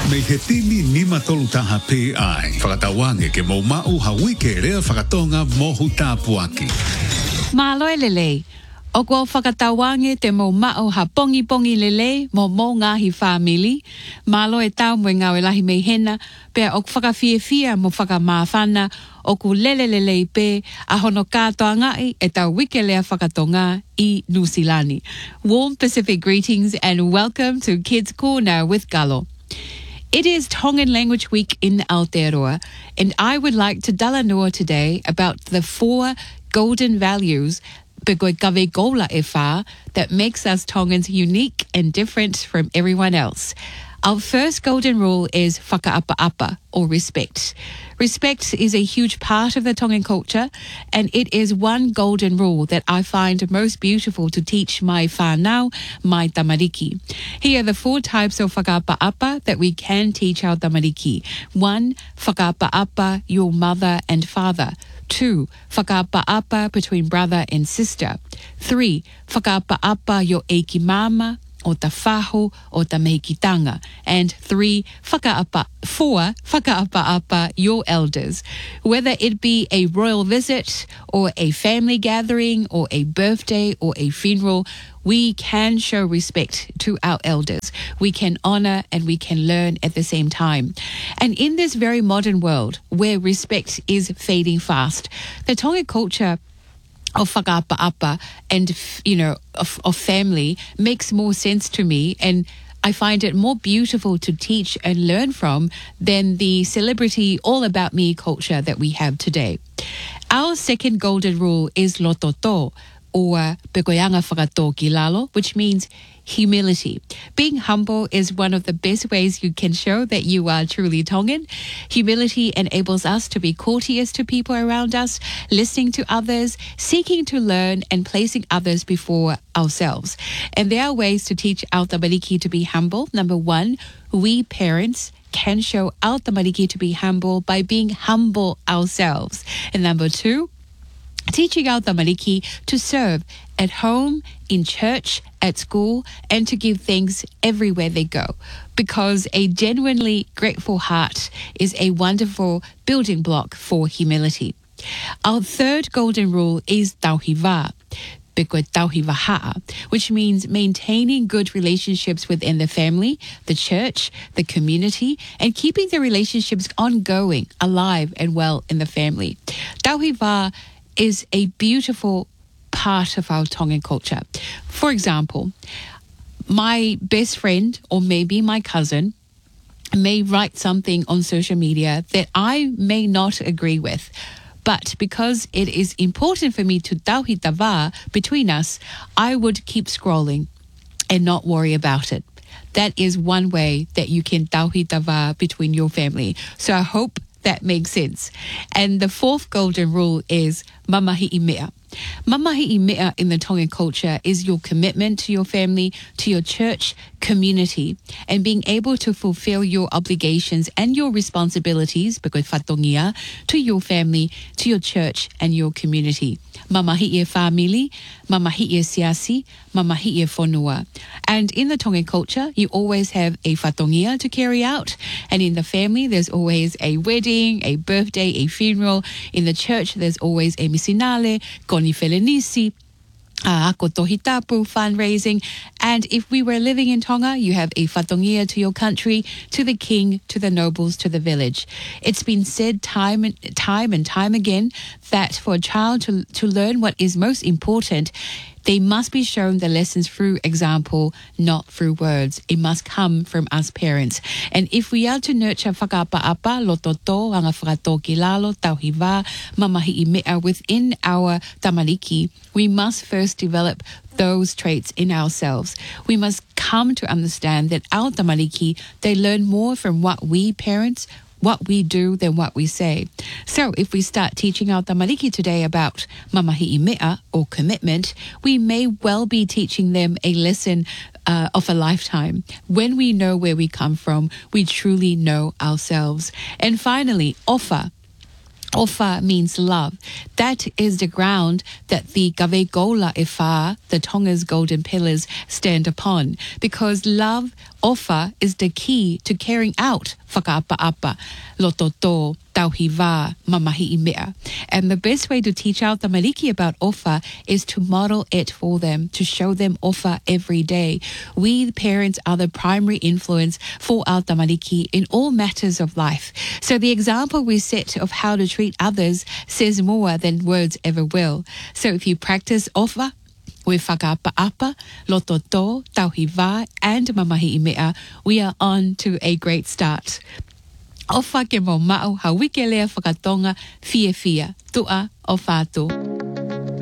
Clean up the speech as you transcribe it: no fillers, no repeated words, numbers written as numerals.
Me he tini nima tolu taha PI. Whakatawange ke mau mau hawike rea whakatonga mohu tāpuaki. Māloe lele. O kua whakatawange te mo mao ha pongi pongi lele mo ngahi whāmili. Māloe tau mo ngawe lahi mei hena, pea o whakawhiawhia mo whakamāwhana, o ku lele lele pe a hono kātoa ngai e tau wike lea whakatonga I Nusilani. Warm Pacific greetings and welcome to Kids Corner with Galo. It is Tongan Language Week in Aotearoa, and I would like to dalanua today about the 4 golden values that makes us Tongans unique and different from everyone else. Our first golden rule is whakaapa-apa, or respect. Respect is a huge part of the Tongan culture, and it is one golden rule that I find most beautiful to teach my whānau, my tamariki. Here are the 4 types of whakaapa-apa that we can teach our tamariki. 1. Whakaapa-apa your mother and father. 2. Whakaapa-apa between brother and sister. 3. Whakaapa-apa your eiki mama, o ta whaho, o ta mehikitanga. And 4. Whakaapa-apa your elders. Whether it be a royal visit, or a family gathering, or a birthday, or a funeral, we can show respect to our elders. We can honor and we can learn at the same time. And in this very modern world, where respect is fading fast, the Tongan culture of whakaapa-apa and, of family makes more sense to me, and I find it more beautiful to teach and learn from than the celebrity all about me culture that we have today. Our second golden rule is lototo, or pekoyanga whakato ki lalo, which means humility. Being humble is one of the best ways you can show that you are truly Tongan. Humility enables us to be courteous to people around us, listening to others, seeking to learn, and placing others before ourselves. And there are ways to teach our tamariki to be humble. Number 1, we parents can show our tamariki to be humble by being humble ourselves. And number 2, teaching our tamariki to serve at home, in church, at school, and to give thanks everywhere they go. Because a genuinely grateful heart is a wonderful building block for humility. Our third golden rule is tauhiwa, which means maintaining good relationships within the family, the church, the community, and keeping the relationships ongoing, alive, and well in the family. Tauhiwa is a beautiful part of our Tongan culture. For example, my best friend, or maybe my cousin, may write something on social media that I may not agree with. But because it is important for me to tauhi tawa between us, I would keep scrolling and not worry about it. That is one way that you can tauhi tawa between your family. So I hope that makes sense. And the 4th golden rule is mamahi'i mea. Mamahi'i mea in the Tongan culture is your commitment to your family, to your church, community, and being able to fulfill your obligations and your responsibilities, because whatongia, to your family, to your church, and your community. Mamahi'i whāmili, mamahi'i siasi, mamahi'i whonua. And in the Tongan culture, you always have a whatongia to carry out. And in the family, there's always a wedding, a birthday, a funeral. In the church, there's always a misinale, koni felenisi, ako tohitapu, fundraising. And if we were living in Tonga, you have a whatongia to your country, to the king, to the nobles, to the village. It's been said time and time again that for a child to learn what is most important, they must be shown the lessons through example, not through words. It must come from us parents. And if we are to nurture whakaapa-apa, lototo, anga whakato ki lalo, tauhiwa, mamahi'i mea within our tamariki, we must first develop those traits in ourselves. We must come to understand that our tamariki, they learn more from what we parents, what we do than what we say. So if we start teaching our tamariki today about mamahi'i mea, or commitment, we may well be teaching them a lesson of a lifetime. When we know where we come from, we truly know ourselves. And finally, ofa. Ofa means love. That is the ground that the Gavegola Ifa, the Tonga's golden pillars, stand upon. Because love, Ofa, is the key to carrying out whakaapa-apa, lototo, tauhiwa, mamahi'imea. And the best way to teach our tamariki about Ofa is to model it for them, to show them Ofa every day. We, the parents, are the primary influence for our tamariki in all matters of life. So the example we set of how to treat others says more than words ever will. So if you practice Ofa with whakaapa-apa, lototo, tauhiwa, and mamahi'imea, we are on to a great start. Ofa ke mo ma'u hawike lea whakatonga fia tua o whātou.